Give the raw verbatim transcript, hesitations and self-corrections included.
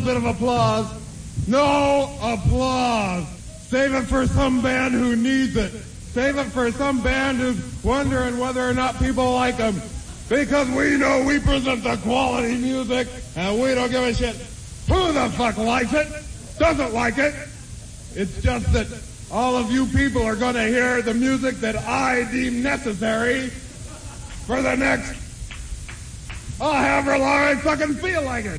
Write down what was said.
bit of applause. No applause. Save it for some band who needs it. Save it for some band who's wondering whether or not people like them. Because we know we present the quality music, and we don't give a shit who the fuck likes it, doesn't like it. It's just that all of you people are going to hear the music that I deem necessary for the next, oh, however long I fucking feel like it.